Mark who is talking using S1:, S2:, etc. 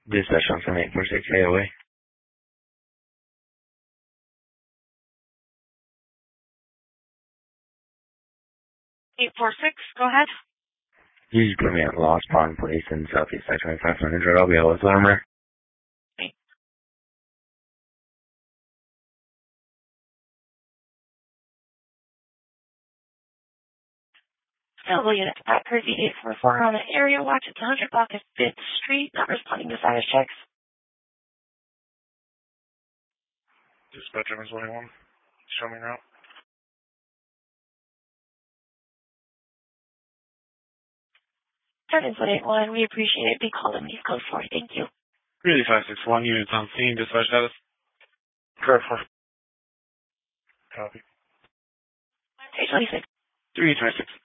S1: Dispatch on 7846 AOA.
S2: 846, go ahead.
S1: You just put me at Lost Pond Place in Southeast I-2500. I'll be able to Armor.
S2: Available units at Crazy 844 on the area watch at 100 block of 5th Street, not responding to status checks.
S3: Dispatch MS-21, show me route.
S2: 781, we appreciate it. Be called in East Coast 4. Thank you.
S3: Really 561 units on scene, dispatch status.
S1: Correct 4.
S3: Copy.
S2: 326.
S3: 326.